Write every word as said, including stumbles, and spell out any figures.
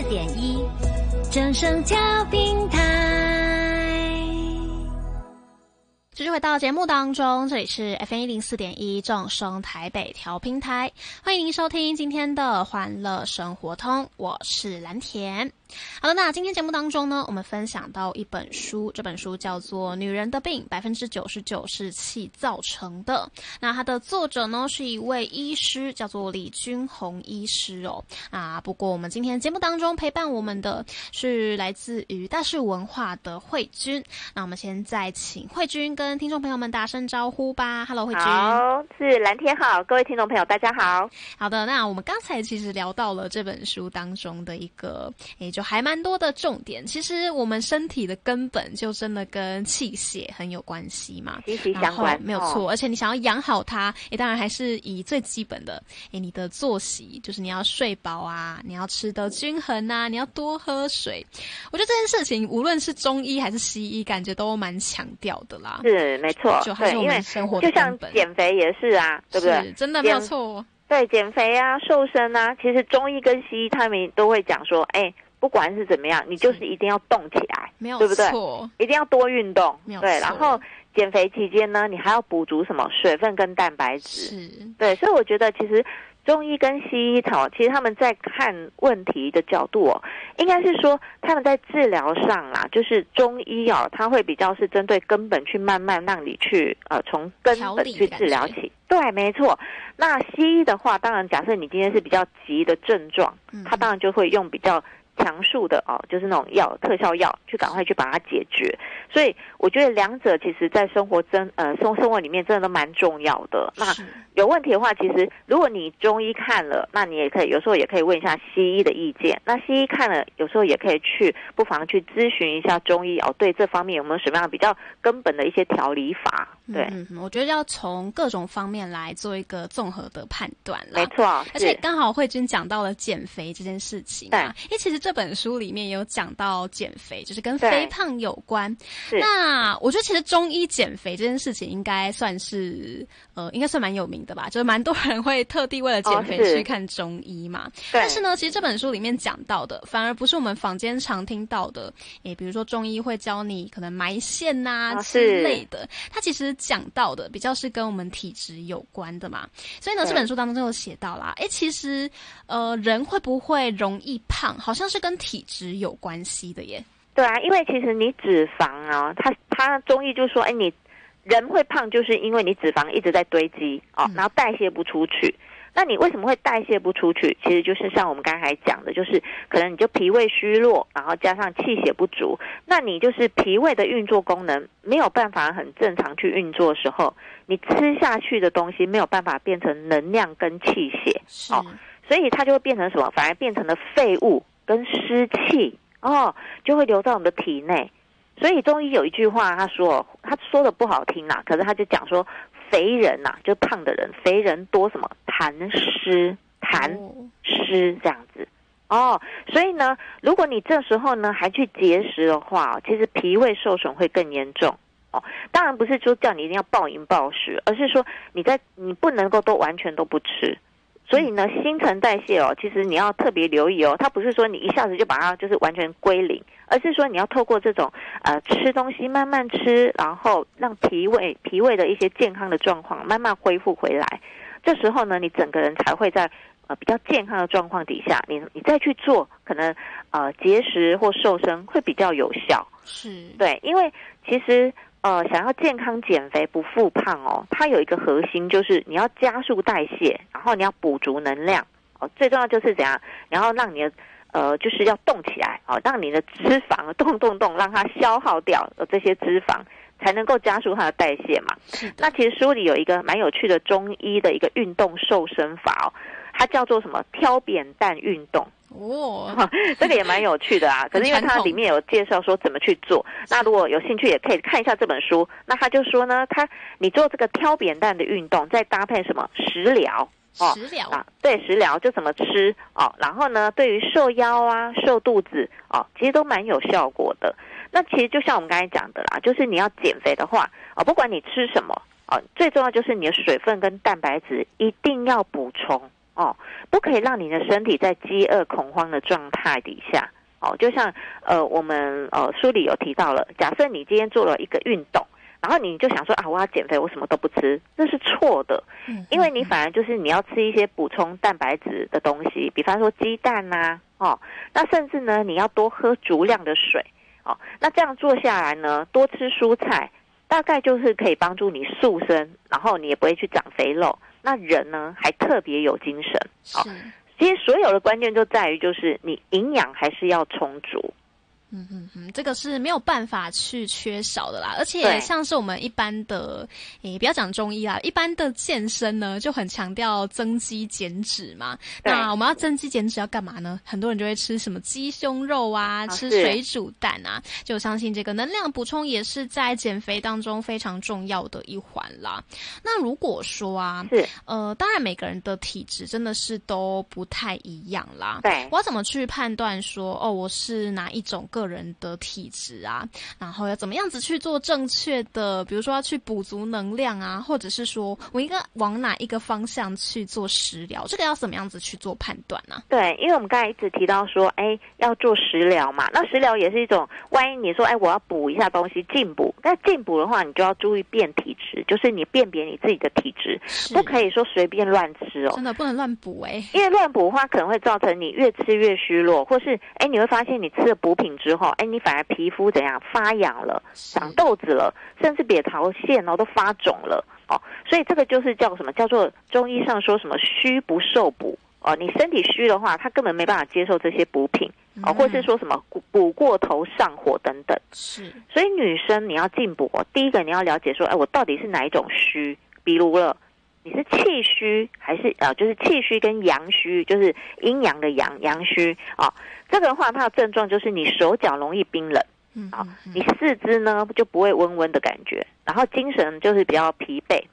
点一，正声调频台。继续回到节目当中，这里是 F M 一零四点一正声台北调频台，欢迎您收听今天的欢乐生活通，我是蓝田。好的，那今天节目当中呢，我们分享到一本书，这本书叫做《女人的病百分之九十九是气造成的》。那它的作者呢是一位医师，叫做李君宏医师哦。啊，不过我们今天节目当中陪伴我们的是来自于大是文化的慧君。那我们现在请慧君跟听众朋友们打声招呼吧。Hello， 慧君。 好，是蓝天好，各位听众朋友大家好。 好的，那我们刚才其实聊到了这本书当中的一个，诶，就还蛮多的重点。其实我们身体的根本就真的跟气血很有关系嘛， 息息相关， 没有错、哦。而且你想要养好它，诶，当然还是以最基本的，诶，你的作息，就是你要睡饱啊，你要吃得均衡啊，你要多喝水。我觉得这件事情，无论是中医还是西医，感觉都蛮强调的啦。 是，没错， 就还是我们生活的根本。 就像减肥也是啊，对不对？ 是，真的没有错。 对，减肥啊，瘦身啊，其实中医跟西医他们都会讲说，哎。不管是怎么样，你就是一定要动起来， 没有对不对？一定要多运动， 没有错。 对，然后减肥期间呢，你还要补足什么水分跟蛋白质， 是， 对，所以我觉得其实中医跟西医哦，其实他们在看问题的角度哦，应该是说他们在治疗上啦，就是中医哦，它会比较是针对根本去慢慢让你去呃从根本去治疗起。对，没错。那西医的话，当然假设你今天是比较急的症状，嗯、它当然就会用比较强速的哦，就是那种药特效药，去赶快去把它解决。所以我觉得两者其实在生活真呃生生活里面真的都蛮重要的。那有问题的话，其实如果你中医看了，那你也可以有时候也可以问一下西医的意见。那西医看了，有时候也可以去不妨去咨询一下中医哦，对这方面有没有什么样比较根本的一些调理法？对， 嗯，我觉得要从各种方面来做一个综合的判断啦。 没错， 而且刚好慧君讲到了减肥这件事情啊，因为其实这本书里面也有讲到减肥，就是跟肥胖有关。那我觉得其实中医减肥这件事情应该算是呃，应该算蛮有名的吧，就是蛮多人会特地为了减肥去看中医嘛。哦、但是呢，其实这本书里面讲到的，反而不是我们坊间常听到的，诶，比如说中医会教你可能埋线呐、啊、之类的，它其实讲到的比较是跟我们体质有关的嘛。所以呢，这本书当中就有写到啦，诶，其实呃，人会不会容易胖，好像是跟体质有关系的耶。 对啊，因为其实你脂肪啊，它它中医就说，哎，你人会胖，就是因为你脂肪一直在堆积哦，然后代谢不出去。那你为什么会代谢不出去？其实就是像我们刚才讲的，就是可能你就脾胃虚弱，然后加上气血不足，那你就是脾胃的运作功能没有办法很正常去运作的时候，你吃下去的东西没有办法变成能量跟气血哦，所以它就会变成什么？反而变成了废物跟湿气哦，就会留在我们的体内。所以中医有一句话，他说他说的不好听啦，可是他就讲说，肥人呐、啊，就胖的人，肥人多什么痰湿，痰湿这样子哦。所以呢，如果你这时候呢还去节食的话，其实脾胃受损会更严重哦。当然不是说叫你一定要暴饮暴食，而是说你在你不能够都完全都不吃。所以呢，新陈代谢哦，其实你要特别留意哦。它不是说你一下子就把它就是完全归零，而是说你要透过这种呃吃东西慢慢吃，然后让脾胃脾胃的一些健康的状况慢慢恢复回来。这时候呢，你整个人才会在呃比较健康的状况底下，你你再去做可能呃节食或瘦身会比较有效。 是，对， 因为其实。呃，想要健康减肥不复胖哦，它有一个核心就是你要加速代谢，然后你要补足能量哦，最重要就是怎样，然后让你的呃就是要动起来哦，让你的脂肪动动动，让它消耗掉呃这些脂肪，才能够加速它的代谢嘛。那其实书里有一个蛮有趣的中医的一个运动瘦身法哦，它叫做什么挑扁担运动。哦，这个也蛮有趣的啊。可是因为它里面有介绍说怎么去做，那如果有兴趣也可以看一下这本书。那他就说呢，他你做这个挑扁担的运动，再搭配什么食疗哦， 食疗啊，对，食疗就怎么吃哦。然后呢，对于瘦腰啊、瘦肚子哦，其实都蛮有效果的。那其实就像我们刚才讲的啦，就是你要减肥的话哦，不管你吃什么哦，最重要就是你的水分跟蛋白质一定要补充。 哦，不可以让你的身体在饥饿恐慌的状态底下。哦，就像呃我们呃书里有提到了，假设你今天做了一个运动，然后你就想说啊，我要减肥，我什么都不吃，这是错的。嗯，因为你反而就是你要吃一些补充蛋白质的东西，比方说鸡蛋呐、啊，哦，那甚至呢，你要多喝足量的水。哦，那这样做下来呢，多吃蔬菜，大概就是可以帮助你塑身，然后你也不会去长肥肉。那人呢，还特别有精神。哦，其实所有的关键就在于，就是你营养还是要充足。 嗯嗯嗯，这个是没有办法去缺少的啦，而且像是我们一般的，诶，不要讲中医啦，一般的健身呢就很强调增肌减脂嘛。那我们要增肌减脂要干嘛呢？很多人就会吃什么鸡胸肉啊，吃水煮蛋啊，就相信这个能量补充也是在减肥当中非常重要的一环啦。那如果说啊，是呃，当然每个人的体质真的是都不太一样啦。 对， 我要怎么去判断说，哦，我是哪一种个人的体质啊，然后要怎么样子去做正确的，比如说要去补足能量啊，或者是说我应该往哪一个方向去做食疗，这个要怎么样子去做判断呢？ 对，因为我们刚才一直提到说，哎，要做食疗嘛，那食疗也是一种，万一你说，哎，我要补一下东西，进补，那进补的话，你就要注意辨体质，就是你辨别你自己的体质，不可以说随便乱吃哦， 真的不能乱补哎， 因为乱补的话可能会造成你越吃越虚弱，或是哎你会发现你吃了补品之后，哎你反而皮肤怎样发痒了，长痘子了，甚至扁桃腺哦都发肿了哦，所以这个就是叫什么？叫做中医上说什么虚不受补哦，你身体虚的话，他根本没办法接受这些补品哦，或是说什么补过头上火等等。 是， 所以女生你要进补哦，第一个你要了解说，哎我到底是哪一种虚？比如了。你是气虚还是呃，就是气虚跟阳虚，就是阴阳的阳阳虚啊、哦。这个的话，它的症状就是你手脚容易冰冷，啊、哦，你四肢呢就不会温温的感觉，然后精神就是比较疲惫